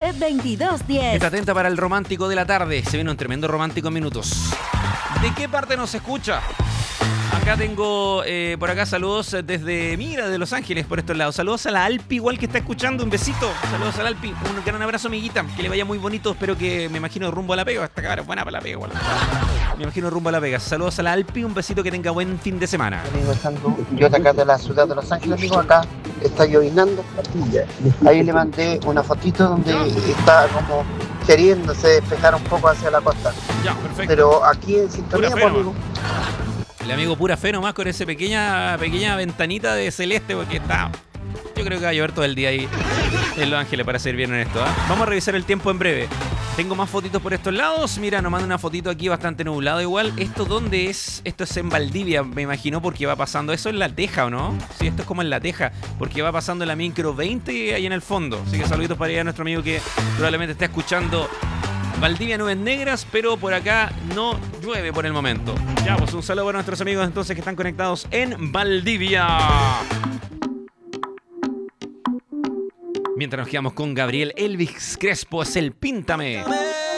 917-2210. Está atenta para el romántico de la tarde. Se viene un tremendo romántico en minutos. ¿De qué parte nos escucha? Acá tengo, por acá saludos desde, de Los Ángeles, por estos lados. Saludos a la Alpi, igual que está escuchando, un besito. Saludos a la Alpi, un gran abrazo, amiguita. Que le vaya muy bonito, espero que, me imagino, rumbo a La Pega. Esta cabra es buena para La Pega, igual. Me imagino rumbo a La Pega. Saludos a la Alpi, un besito, que tenga buen fin de semana. Amigo Sandro, yo de acá de la ciudad de Los Ángeles, amigo, acá está llovinando. Ahí le mandé una fotito donde está como queriéndose despejar un poco hacia la costa. Ya, perfecto. Pero aquí en sintonía, pues, amigo. El amigo pura fe nomás con esa pequeña ventanita de celeste, porque está... Yo creo que va a llover todo el día ahí en Los Ángeles, para ser bien honesto, ¿eh? Vamos a revisar el tiempo en breve. Tengo más fotitos por estos lados. Mira, nos manda una fotito aquí bastante nublado igual. ¿Esto dónde es? Esto es en Valdivia, me imagino, porque va pasando... ¿Eso es La Teja o no? Sí, esto es como en La Teja, porque va pasando la micro 20 ahí en el fondo. Así que saluditos para allá a nuestro amigo que probablemente está escuchando... Valdivia, nubes negras, pero por acá no llueve por el momento. Ya, pues un saludo para nuestros amigos entonces que están conectados en Valdivia. Mientras nos quedamos con Gabriel Elvis Crespo, es el Píntame.